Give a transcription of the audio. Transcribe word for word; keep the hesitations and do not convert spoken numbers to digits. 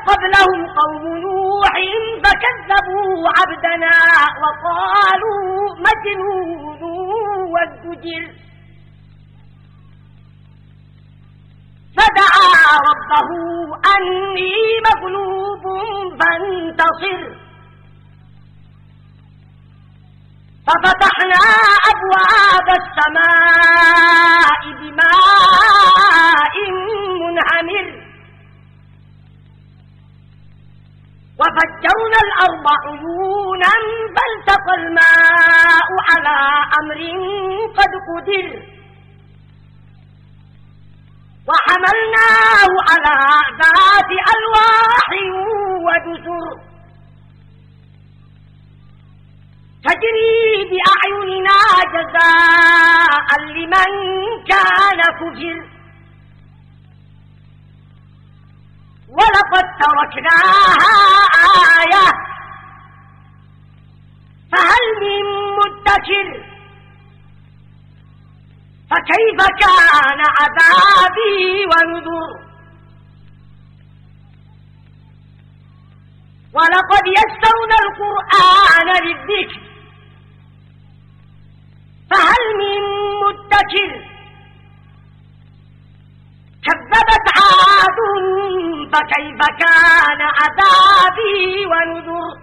قبلهم قوم نوح فكذبوا عبدنا وقالوا مجنون وازدجر فدعا ربه أني مغلوب فانتصر ففتحنا أبواب السماء بماء منهمر وفجرنا الأرض عيونا فالتقى الماء على أمر قد قدر وحملناه على ذات ألواح ودسر تجري بأعيننا جزاء لمن كان كفر ولقد تركناها آية فهل من مدكر فكيف كان عذابي ونذر ولقد يسرنا القرآن للذكر فهل من مدكر كذبت عاد فكيف كان عذابي ونذر